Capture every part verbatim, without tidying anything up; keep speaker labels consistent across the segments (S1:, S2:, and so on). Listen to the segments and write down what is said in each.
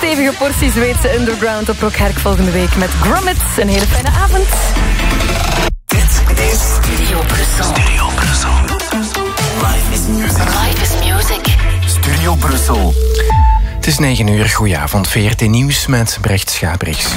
S1: stevige portie Zweedse underground op Rockherk volgende week met Gromit. Een hele fijne avond.
S2: Dit is Studio Brussel. Studio Brussel. Life is music. Life is music. Studio Brussel.
S3: Het is negen uur, goedenavond, V R T Nieuws met Brecht Schabrichs.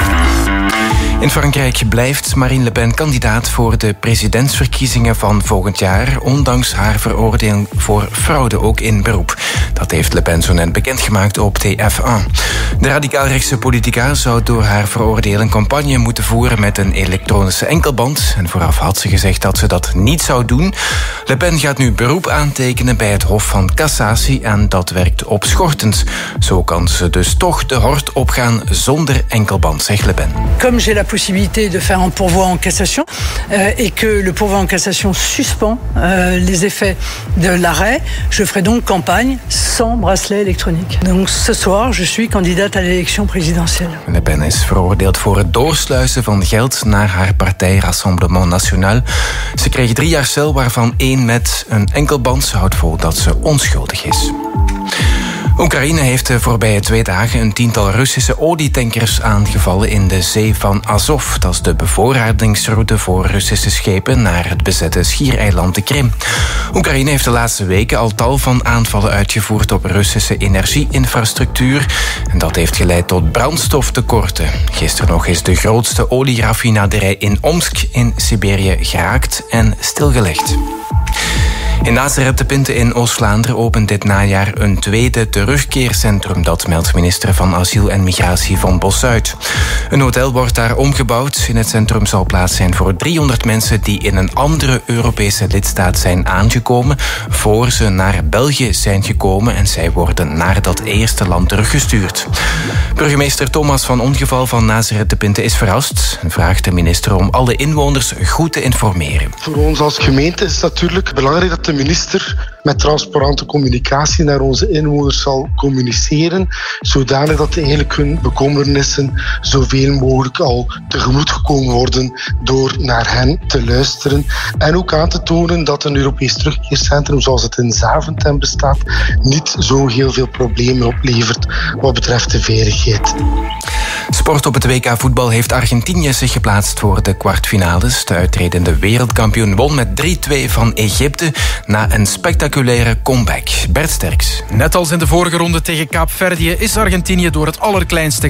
S3: In Frankrijk blijft Marine Le Pen kandidaat voor de presidentsverkiezingen van volgend jaar, ondanks haar veroordeling voor fraude ook in beroep. Dat heeft Le Pen zo net bekendgemaakt op T F één. De radicaalrechtse politica zou door haar veroordeling campagne moeten voeren met een elektronische enkelband. En vooraf had ze gezegd dat ze dat niet zou doen. Le Pen gaat nu beroep aantekenen bij het Hof van Cassatie en dat werkt opschortend. Zo kan ze dus toch de hort opgaan zonder enkelband, zegt Le Pen.
S4: Comme j'ai la possibilité de faire un pourvoi en cassation euh, et que le pourvoi en cassation suspend euh, les effets de l'arrêt, je ferai donc campagne sans bracelet électronique. Donc ce soir, je suis candidate à l'élection présidentielle.
S3: Le Pen is veroordeeld voor het doorsluizen van geld naar haar partij Rassemblement National. Ze kreeg drie jaar cel, waarvan één met een enkelband. Ze houdt vol dat ze onschuldig is. Oekraïne heeft de voorbije twee dagen een tiental Russische olietankers aangevallen in de zee van Azov. Dat is de bevoorradingsroute voor Russische schepen naar het bezette schiereiland de Krim. Oekraïne heeft de laatste weken al tal van aanvallen uitgevoerd op Russische energieinfrastructuur. En dat heeft geleid tot brandstoftekorten. Gisteren nog is de grootste olieraffinaderij in Omsk in Siberië geraakt en stilgelegd. In Nazareth de Pinte in Oost-Vlaanderen opent dit najaar een tweede terugkeercentrum. Dat meldt minister van Asiel en Migratie van Bossuit. Een hotel wordt daar omgebouwd. In het centrum zal plaats zijn voor driehonderd mensen die in een andere Europese lidstaat zijn aangekomen, voor ze naar België zijn gekomen en zij worden naar dat eerste land teruggestuurd. Burgemeester Thomas van Ongeval van Nazareth de Pinte is verrast en vraagt de minister om alle inwoners goed te informeren.
S5: Voor ons als gemeente is het natuurlijk belangrijk dat de minister met transparante communicatie naar onze inwoners zal communiceren, zodanig dat eigenlijk hun bekommernissen zoveel mogelijk al tegemoet gekomen worden door naar hen te luisteren. En ook aan te tonen dat een Europees terugkeercentrum zoals het in Zaventem bestaat niet zo heel veel problemen oplevert wat betreft de veiligheid.
S3: Sport op het W K voetbal heeft Argentinië zich geplaatst voor de kwartfinales. De uitredende wereldkampioen won met drie twee van Egypte na een spectaculaire comeback. Bert Sterks.
S6: Net als in de vorige ronde tegen Kaapverdië is Argentinië door het allerkleinste